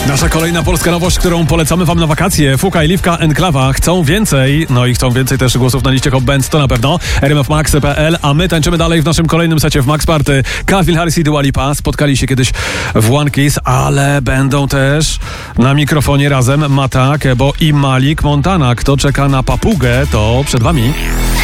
Nasza kolejna polska nowość, którą polecamy wam na wakacje. Fuka i Liwka Enklawa chcą więcej. No i chcą więcej też głosów na liście Hot Bands, to na pewno. rmfmax.pl, a my tańczymy dalej w naszym kolejnym secie w Max Party. Calvin Harris i Dua Lipa spotkali się kiedyś w One Kiss, ale będą też na mikrofonie razem Mata, Kebo i Malik Montana. Kto czeka na papugę, to przed wami.